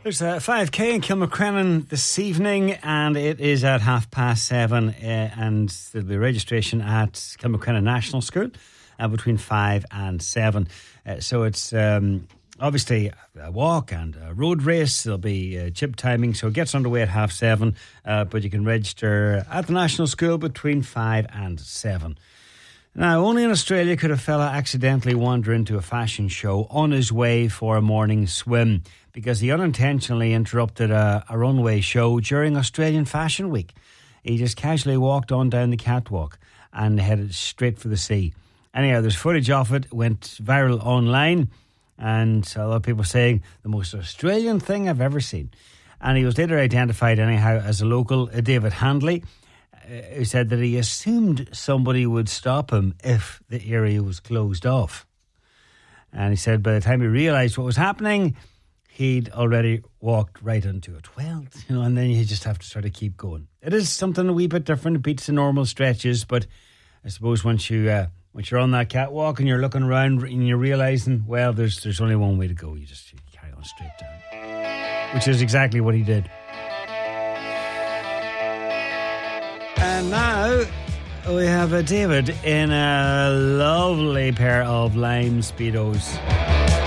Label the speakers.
Speaker 1: There's a 5K in Kilmacrennan this evening, and it is at 7:30, and there'll be registration at Kilmacrennan National School between 5 and 7. So it's obviously a walk and a road race. There'll be chip timing, so it gets underway at 7:30, but you can register at the National School between 5 and 7. Now, only in Australia could a fella accidentally wander into a fashion show on his way for a morning swim because he unintentionally interrupted a runway show during Australian Fashion Week. He just casually walked on down the catwalk and headed straight for the sea. Anyhow, there's footage of it, went viral online, and a lot of people saying the most Australian thing I've ever seen. And he was later identified anyhow as a local, David Handley, who said that he assumed somebody would stop him if the area was closed off. And he said by the time he realised what was happening, he'd already walked right into it. Well, and then you just have to sort of keep going. It is something a wee bit different. It beats the normal stretches, but I suppose once you're on that catwalk and you're looking around and you're realising, well, there's only one way to go. You carry on straight down, which is exactly what he did. And now we have David in a lovely pair of lime Speedos.